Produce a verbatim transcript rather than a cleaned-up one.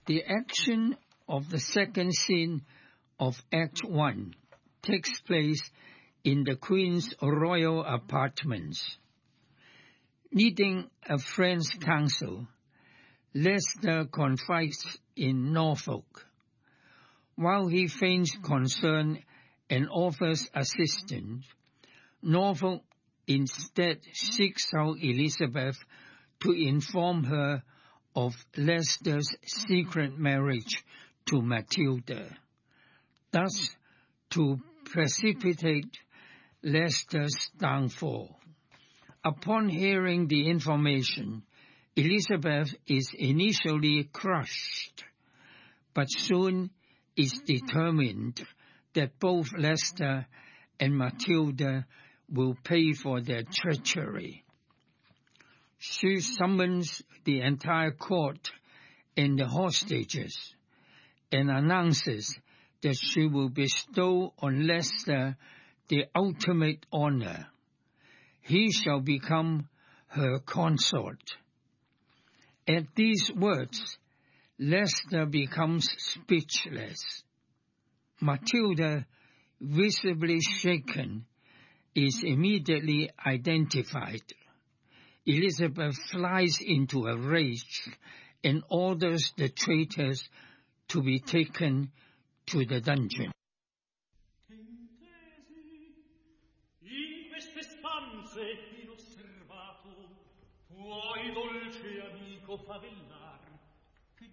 The action of the second scene of Act One takes place in the Queen's royal apartments. Needing a friend's counsel, Leicester confides in Norfolk. While he feigns concern and offers assistance, Norfolk instead seeks out Elizabeth to inform her of Leicester's secret marriage to Matilda, thus to precipitate Leicester's downfall. Upon hearing the information, Elizabeth is initially crushed, but soon is determined that both Leicester and Matilda will pay for their treachery. She summons the entire court and the hostages and announces that she will bestow on Leicester the ultimate honor. He shall become her consort. At these words, Leicester becomes speechless. Matilda, visibly shaken, is immediately identified. Elizabeth flies into a rage and orders the traitors to be taken to the dungeon. In queste stanze inosservato puoi dolce amico favellar